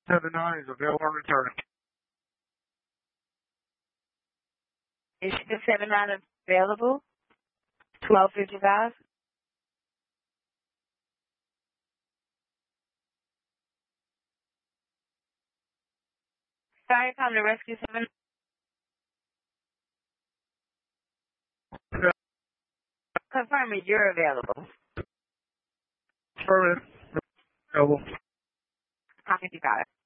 79 is available on return. Is the 79 available? 1255? Sorry, come to rescue 7. Confirm if you're available. Affirmative. Available. Copy, you got it.